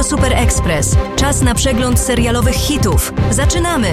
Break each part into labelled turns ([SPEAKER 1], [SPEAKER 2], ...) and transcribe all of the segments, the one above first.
[SPEAKER 1] Super Express. Czas na przegląd serialowych hitów. Zaczynamy!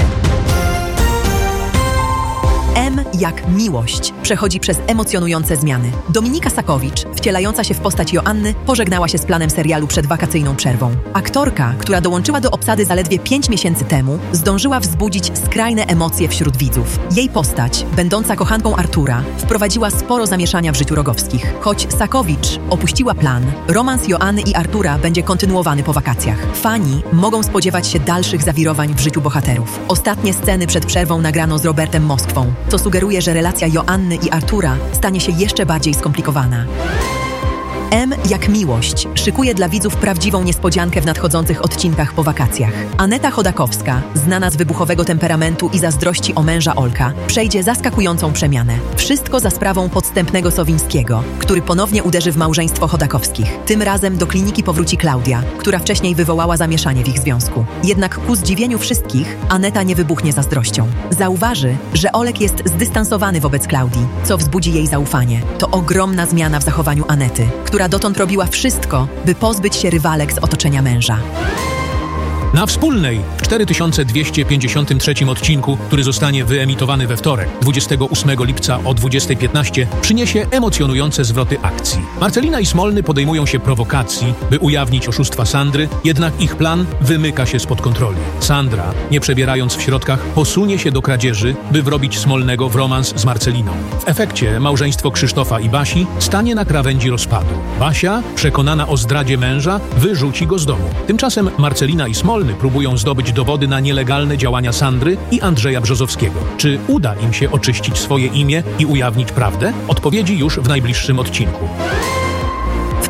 [SPEAKER 2] M jak miłość przechodzi przez emocjonujące zmiany. Dominika Sakowicz, wcielająca się w postać Joanny, pożegnała się z planem serialu przed wakacyjną przerwą. Aktorka, która dołączyła do obsady zaledwie 5 miesięcy temu, zdążyła wzbudzić skrajne emocje wśród widzów. Jej postać, będąca kochanką Artura, wprowadziła sporo zamieszania w życiu Rogowskich. Choć Sakowicz opuściła plan, romans Joanny i Artura będzie kontynuowany po wakacjach. Fani mogą spodziewać się dalszych zawirowań w życiu bohaterów. Ostatnie sceny przed przerwą nagrano z Robertem Moskwą, co sugeruje, że relacja Joanny i Artura stanie się jeszcze bardziej skomplikowana. M jak miłość szykuje dla widzów prawdziwą niespodziankę w nadchodzących odcinkach po wakacjach. Aneta Chodakowska, znana z wybuchowego temperamentu i zazdrości o męża Olka, przejdzie zaskakującą przemianę. Wszystko za sprawą podstępnego Sowińskiego, który ponownie uderzy w małżeństwo Chodakowskich. Tym razem do kliniki powróci Klaudia, która wcześniej wywołała zamieszanie w ich związku. Jednak ku zdziwieniu wszystkich, Aneta nie wybuchnie zazdrością. Zauważy, że Olek jest zdystansowany wobec Klaudii, co wzbudzi jej zaufanie. To ogromna zmiana w zachowaniu Anety, która dotąd robiła wszystko, by pozbyć się rywalek z otoczenia męża.
[SPEAKER 3] Na Wspólnej w 4253 odcinku, który zostanie wyemitowany we wtorek, 28 lipca o 20:15, przyniesie emocjonujące zwroty akcji. Marcelina i Smolny podejmują się prowokacji, by ujawnić oszustwa Sandry, jednak ich plan wymyka się spod kontroli. Sandra, nie przebierając w środkach, posunie się do kradzieży, by wrobić Smolnego w romans z Marceliną. W efekcie małżeństwo Krzysztofa i Basi stanie na krawędzi rozpadu. Basia, przekonana o zdradzie męża, wyrzuci go z domu. Tymczasem Marcelina i Smolny próbują zdobyć dowody na nielegalne działania Sandry i Andrzeja Brzozowskiego. Czy uda im się oczyścić swoje imię i ujawnić prawdę? Odpowiedzi już w najbliższym odcinku.
[SPEAKER 2] W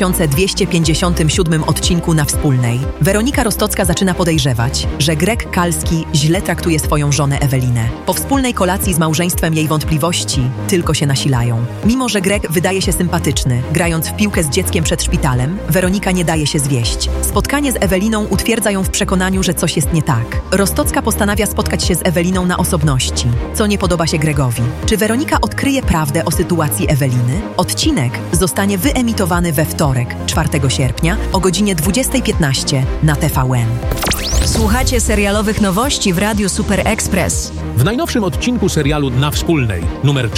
[SPEAKER 2] 4257 odcinku na Wspólnej Weronika Rostocka zaczyna podejrzewać, że Greg Kalski źle traktuje swoją żonę Ewelinę. Po wspólnej kolacji z małżeństwem jej wątpliwości tylko się nasilają. Mimo że Greg wydaje się sympatyczny, grając w piłkę z dzieckiem przed szpitalem, Weronika nie daje się zwieść. Spotkanie z Eweliną utwierdza ją w przekonaniu, że coś jest nie tak. Rostocka postanawia spotkać się z Eweliną na osobności, co nie podoba się Gregowi. Czy Weronika odkryje prawdę o sytuacji Eweliny? Odcinek zostanie wyemitowany we wtorek, 4 sierpnia o godzinie 20:15 na TVN.
[SPEAKER 1] Słuchacie serialowych nowości w Radiu Super Express.
[SPEAKER 3] W najnowszym odcinku serialu Na Wspólnej, numer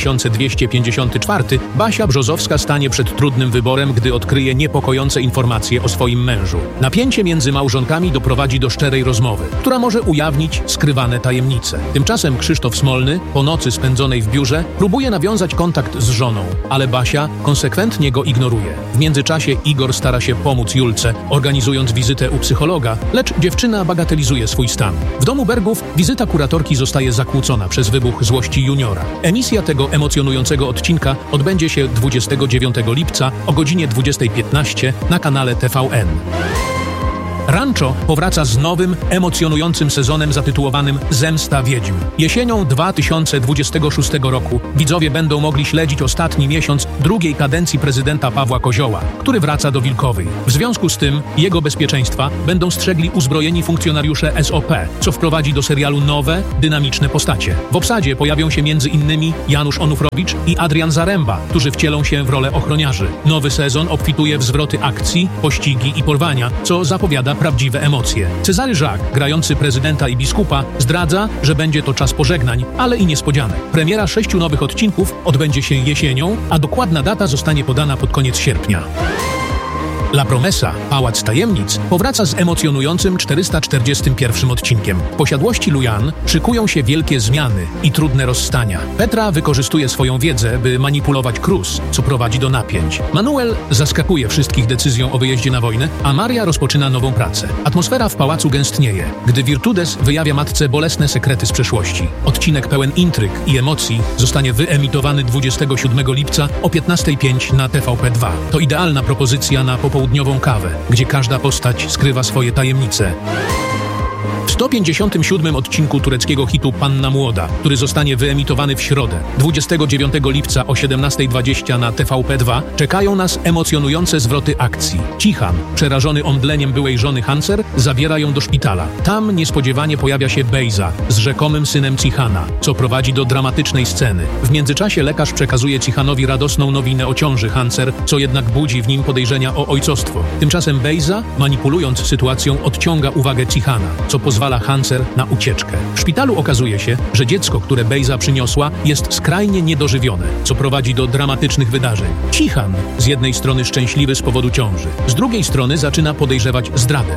[SPEAKER 3] 4254, Basia Brzozowska stanie przed trudnym wyborem, gdy odkryje niepokojące informacje o swoim mężu. Napięcie między małżonkami doprowadzi do szczerej rozmowy, która może ujawnić skrywane tajemnice. Tymczasem Krzysztof Smolny, po nocy spędzonej w biurze, próbuje nawiązać kontakt z żoną, ale Basia konsekwentnie go ignoruje. W międzyczasie Igor stara się pomóc Julce, organizując wizytę u psychologa, lecz dziewczyna bagatelizuje swój stan. W domu Bergów wizyta kuratorki zostaje zakłócona przez wybuch złości juniora. Emisja tego emocjonującego odcinka odbędzie się 29 lipca o godzinie 20:15 na kanale TVN. Rancho powraca z nowym, emocjonującym sezonem zatytułowanym Zemsta Wiedźm. Jesienią 2026 roku widzowie będą mogli śledzić ostatni miesiąc drugiej kadencji prezydenta Pawła Kozioła, który wraca do Wilkowej. W związku z tym jego bezpieczeństwa będą strzegli uzbrojeni funkcjonariusze SOP, co wprowadzi do serialu nowe, dynamiczne postacie. W obsadzie pojawią się m.in. Janusz Onufrowicz i Adrian Zaremba, którzy wcielą się w rolę ochroniarzy. Nowy sezon obfituje w zwroty akcji, pościgi i porwania, co zapowiada prawdziwe emocje. Cezary Żak, grający prezydenta i biskupa, zdradza, że będzie to czas pożegnań, ale i niespodzianek. Premiera 6 nowych odcinków odbędzie się jesienią, a dokładna data zostanie podana pod koniec sierpnia. La Promesa, Pałac Tajemnic, powraca z emocjonującym 441 odcinkiem. W posiadłości Lujan szykują się wielkie zmiany i trudne rozstania. Petra wykorzystuje swoją wiedzę, by manipulować Cruz, co prowadzi do napięć. Manuel zaskakuje wszystkich decyzją o wyjeździe na wojnę, a Maria rozpoczyna nową pracę. Atmosfera w pałacu gęstnieje, gdy Virtudes wyjawia matce bolesne sekrety z przeszłości. Odcinek pełen intryg i emocji zostanie wyemitowany 27 lipca o 15:05 na TVP2. To idealna propozycja na popołudniową kawę, gdzie każda postać skrywa swoje tajemnice. W 157 odcinku tureckiego hitu Panna Młoda, który zostanie wyemitowany w środę, 29 lipca o 17:20 na TVP2, czekają nas emocjonujące zwroty akcji. Cihan, przerażony omdleniem byłej żony Hancer, zabiera ją do szpitala. Tam niespodziewanie pojawia się Bejza z rzekomym synem Cihana, co prowadzi do dramatycznej sceny. W międzyczasie lekarz przekazuje Cihanowi radosną nowinę o ciąży Hancer, co jednak budzi w nim podejrzenia o ojcostwo. Tymczasem Bejza, manipulując sytuacją, odciąga uwagę Cihana, co pozwala Hancer na ucieczkę. W szpitalu okazuje się, że dziecko, które Bejza przyniosła, jest skrajnie niedożywione, co prowadzi do dramatycznych wydarzeń. Cihan z jednej strony szczęśliwy z powodu ciąży, z drugiej strony zaczyna podejrzewać zdradę.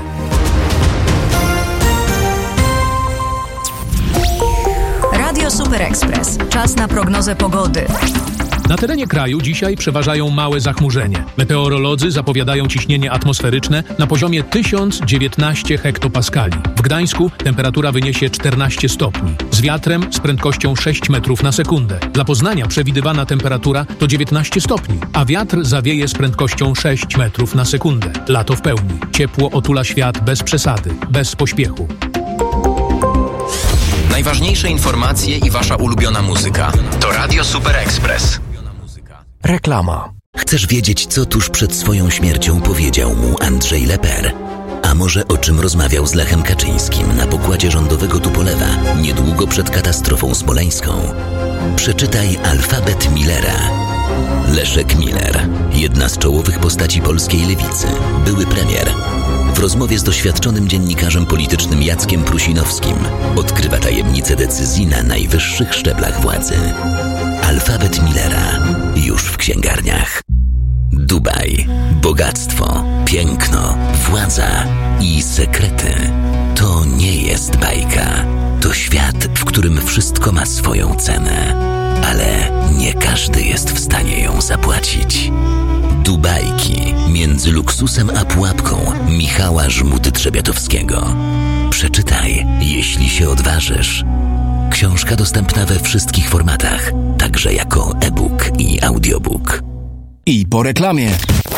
[SPEAKER 1] Radio Super Express. Czas na prognozę pogody.
[SPEAKER 3] Na terenie kraju dzisiaj przeważają małe zachmurzenie. Meteorolodzy zapowiadają ciśnienie atmosferyczne na poziomie 1019 hektopaskali. W Gdańsku temperatura wyniesie 14 stopni, z wiatrem z prędkością 6 metrów na sekundę. Dla Poznania przewidywana temperatura to 19 stopni, a wiatr zawieje z prędkością 6 metrów na sekundę. Lato w pełni. Ciepło otula świat bez przesady, bez pośpiechu.
[SPEAKER 4] Najważniejsze informacje i wasza ulubiona muzyka to Radio Super Express.
[SPEAKER 5] Reklama.
[SPEAKER 6] Chcesz wiedzieć, co tuż przed swoją śmiercią powiedział mu Andrzej Leper? A może o czym rozmawiał z Lechem Kaczyńskim na pokładzie rządowego Tupolewa niedługo przed katastrofą smoleńską? Przeczytaj Alfabet Millera. Leszek Miller, jedna z czołowych postaci polskiej lewicy, były premier. W rozmowie z doświadczonym dziennikarzem politycznym Jackiem Prusinowskim odkrywa tajemnice decyzji na najwyższych szczeblach władzy. Alfabet Millera już w księgarniach. Dubaj, bogactwo, piękno, władza i sekrety. To nie jest bajka. To świat, w którym wszystko ma swoją cenę. Ale nie każdy jest w stanie ją zapłacić. Dubajki między luksusem a pułapką Michała Żmuty-Trzebiatowskiego. Przeczytaj, jeśli się odważysz. Książka dostępna we wszystkich formatach, także jako e-book i audiobook.
[SPEAKER 5] I po reklamie.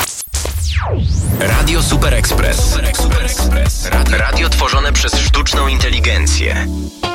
[SPEAKER 4] Radio Super Express. Radio tworzone przez sztuczną inteligencję.